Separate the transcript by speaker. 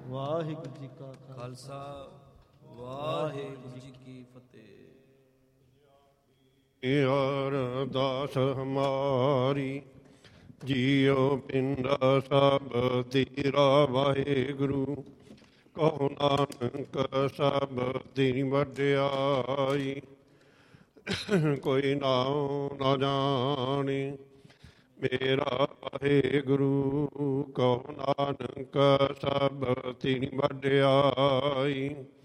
Speaker 1: ਵਾਹਿਗੁਰੂ ਜੀ ਕਾ
Speaker 2: ਖਾਲਸਾ ਵਾਹਿਗੁਰੂ ਜੀ ਕੀ ਫਤਿਹ।
Speaker 3: ਅਰਦਾਸ ਹਮਾਰੀ ਜੀਉ ਪਿੰਡਾ ਸਭ ਤੇਰਾ ਵਾਹਿਗੁਰੂ, ਕਹੋ ਨਾਨਕ ਸਭ ਤੇਰੀ ਵਡਿਆਈ। ਕੋਈ ਨਾਉ ਨਾ ਜਾਣੇ ਮੇਰਾ ਵਾਹਿਗੁਰੂ, ਕਹੋ ਨਾਨਕ ਸਭ ਤੇਰੀ ਵਡਿਆਈ।